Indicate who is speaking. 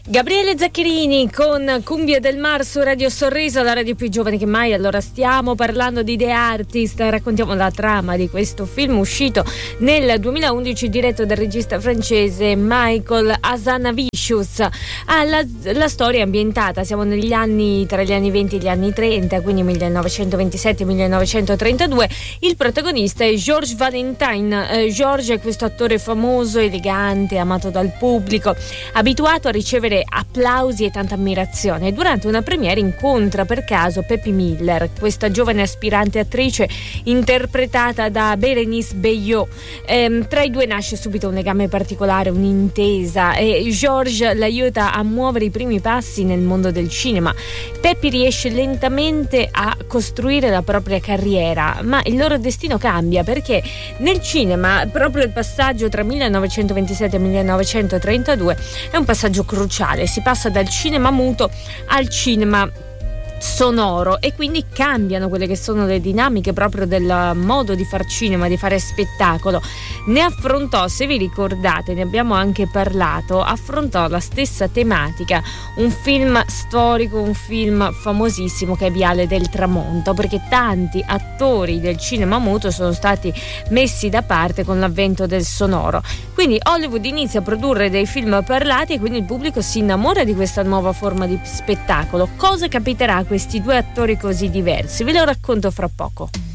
Speaker 1: Gabriele Zaccherini con Cumbia del Mar su Radio Sorriso, la radio più giovane che mai. Allora stiamo parlando di The Artist, raccontiamo la trama di questo film uscito nel 2011 diretto dal regista francese Michael Hazanavicius. La storia è ambientata, siamo negli anni, tra gli anni 20 e gli anni 30, quindi 1927-1932. Il protagonista è Georges Valentine. Georges è questo attore famoso, elegante, amato dal pubblico, abituato a ricevere applausi e tanta ammirazione. Durante una premiere incontra per caso Peppy Miller, questa giovane aspirante attrice interpretata da Bérénice Bejo. Tra i due nasce subito un legame particolare, un'intesa, e Georges l'aiuta a muovere i primi passi nel mondo del cinema. Peppy riesce lentamente a costruire la propria carriera, ma il loro destino cambia, perché nel cinema proprio il passaggio tra 1927 e 1932 è un passaggio cruciale. Si passa dal cinema muto al cinema sonoro e quindi cambiano quelle che sono le dinamiche proprio del modo di far cinema, di fare spettacolo. Ne affrontò, se vi ricordate, ne abbiamo anche parlato, affrontò la stessa tematica un film storico, un film famosissimo che è Viale del Tramonto, perché tanti attori del cinema muto sono stati messi da parte con l'avvento del sonoro. Quindi Hollywood inizia a produrre dei film parlati e quindi il pubblico si innamora di questa nuova forma di spettacolo. Cosa capiterà a questi due attori così diversi? Ve lo racconto fra poco.